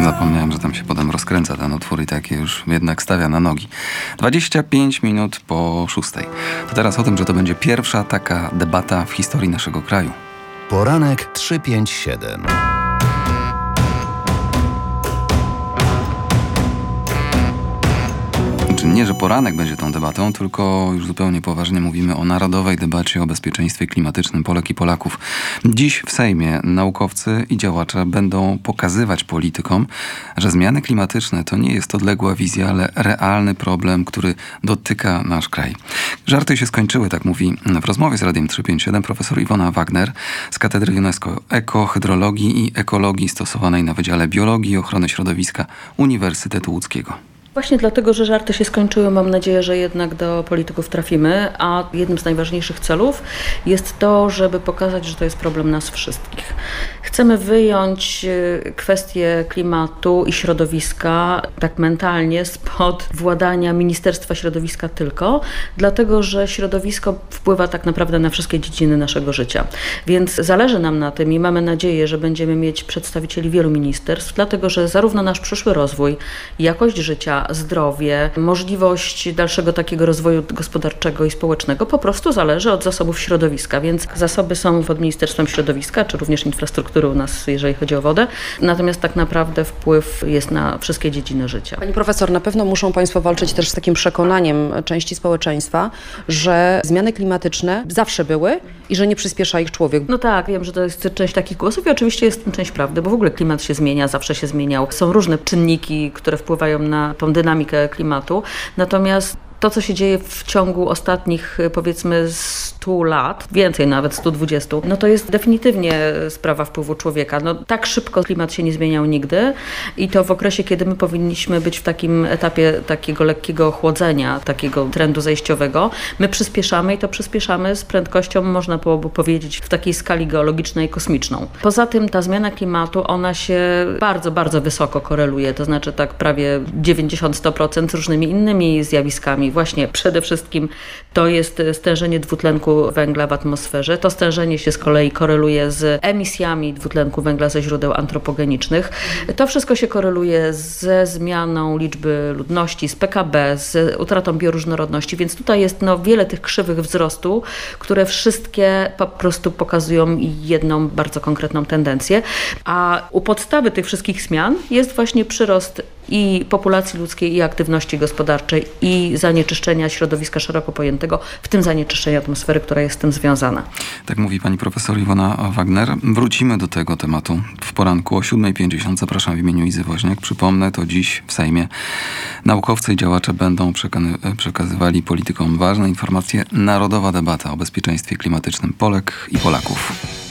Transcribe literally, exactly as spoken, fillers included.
Zapomniałem, że tam się potem rozkręca ten otwór i takie już jednak stawia na nogi. dwadzieścia pięć minut po szóstej. To teraz o tym, że to będzie pierwsza taka debata w historii naszego kraju. Poranek trzy pięć siedem. Nie, że poranek będzie tą debatą, tylko już zupełnie poważnie mówimy o narodowej debacie o bezpieczeństwie klimatycznym Polek i Polaków. Dziś w Sejmie naukowcy i działacze będą pokazywać politykom, że zmiany klimatyczne to nie jest odległa wizja, ale realny problem, który dotyka nasz kraj. Żarty się skończyły, tak mówi w rozmowie z Radiem trzysta pięćdziesiąt siedem profesor Iwona Wagner z Katedry UNESCO Eko, Hydrologii i Ekologii stosowanej na Wydziale Biologii i Ochrony Środowiska Uniwersytetu Łódzkiego. Właśnie dlatego, że żarty się skończyły, mam nadzieję, że jednak do polityków trafimy, a jednym z najważniejszych celów jest to, żeby pokazać, że to jest problem nas wszystkich. Chcemy wyjąć kwestię klimatu i środowiska tak mentalnie spod władania Ministerstwa Środowiska tylko, dlatego, że środowisko wpływa tak naprawdę na wszystkie dziedziny naszego życia. Więc zależy nam na tym i mamy nadzieję, że będziemy mieć przedstawicieli wielu ministerstw, dlatego, że zarówno nasz przyszły rozwój, jakość życia, zdrowie, możliwość dalszego takiego rozwoju gospodarczego i społecznego po prostu zależy od zasobów środowiska, więc zasoby są pod Ministerstwem Środowiska, czy również infrastruktury u nas, jeżeli chodzi o wodę, natomiast tak naprawdę wpływ jest na wszystkie dziedziny życia. Pani profesor, na pewno muszą Państwo walczyć też z takim przekonaniem części społeczeństwa, że zmiany klimatyczne zawsze były i że nie przyspiesza ich człowiek. No tak, wiem, że to jest część takich głosów i oczywiście jest w tym część prawdy, bo w ogóle klimat się zmienia, zawsze się zmieniał. Są różne czynniki, które wpływają na tą dynamikę klimatu, natomiast to, co się dzieje w ciągu ostatnich, powiedzmy, stu lat, więcej nawet, stu dwudziestu, no to jest definitywnie sprawa wpływu człowieka. No tak szybko klimat się nie zmieniał nigdy i to w okresie, kiedy my powinniśmy być w takim etapie takiego lekkiego ochłodzenia, takiego trendu zejściowego, my przyspieszamy i to przyspieszamy z prędkością, można byłoby powiedzieć, w takiej skali geologicznej, kosmiczną. Poza tym ta zmiana klimatu, ona się bardzo, bardzo wysoko koreluje, to znaczy tak prawie dziewięćdziesiąt do stu procent z różnymi innymi zjawiskami. Właśnie przede wszystkim to jest stężenie dwutlenku węgla w atmosferze. To stężenie się z kolei koreluje z emisjami dwutlenku węgla ze źródeł antropogenicznych. To wszystko się koreluje ze zmianą liczby ludności, z P K B, z utratą bioróżnorodności, więc tutaj jest no, wiele tych krzywych wzrostu, które wszystkie po prostu pokazują jedną bardzo konkretną tendencję. A u podstawy tych wszystkich zmian jest właśnie przyrost i populacji ludzkiej, i aktywności gospodarczej, i zanieczyszczenia środowiska szeroko pojętego, w tym zanieczyszczenia atmosfery, która jest z tym związana. Tak mówi pani profesor Iwona Wagner. Wrócimy do tego tematu w poranku o siódma pięćdziesiąt. Zapraszam w imieniu Izy Woźniak. Przypomnę, to dziś w Sejmie naukowcy i działacze będą przekany- przekazywali politykom ważne informacje. Narodowa debata o bezpieczeństwie klimatycznym Polek i Polaków.